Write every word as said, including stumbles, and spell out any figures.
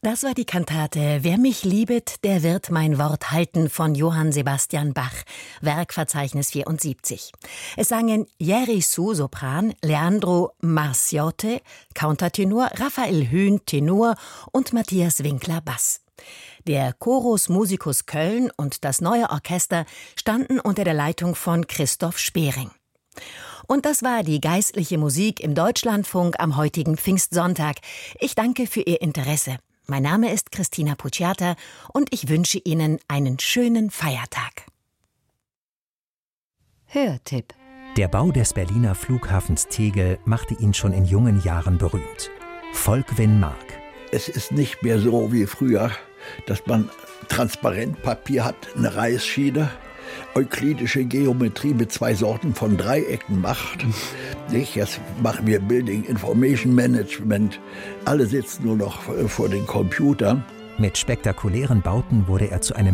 Das war die Kantate »Wer mich liebet, der wird mein Wort halten« von Johann Sebastian Bach, Werkverzeichnis vierundsiebzig. Es sangen Jerry Su, Sopran, Leandro Marciotte, Countertenor, Raphael Hühn, Tenor und Matthias Winkler, Bass. Der Chorus Musicus Köln und das Neue Orchester standen unter der Leitung von Christoph Spering. Und das war die geistliche Musik im Deutschlandfunk am heutigen Pfingstsonntag. Ich danke für Ihr Interesse. Mein Name ist Christina Pucciata und ich wünsche Ihnen einen schönen Feiertag. Hörtipp. Der Bau des Berliner Flughafens Tegel machte ihn schon in jungen Jahren berühmt. Volkwin Mark. Es ist nicht mehr so wie früher, dass man Transparentpapier hat, eine Reißschiene, euklidische Geometrie mit zwei Sorten von Dreiecken macht. Nicht? Jetzt machen wir Building Information Management. Alle sitzen nur noch vor den Computern. Mit spektakulären Bauten wurde er zu einem